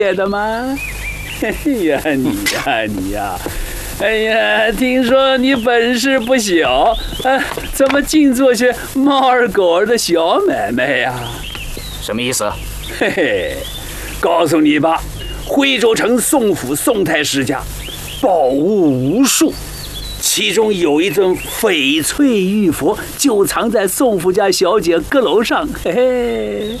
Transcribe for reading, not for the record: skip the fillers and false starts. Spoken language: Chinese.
的吗？哎呀，你呀！哎呀，听说你本事不小，怎么净做些猫儿狗儿的小买卖呀？ 什么意思？ 嘿嘿，告诉你吧，徽州城宋府宋太师家宝物无数，其中有一尊翡翠玉佛，就藏在宋府家小姐阁楼上。嘿嘿。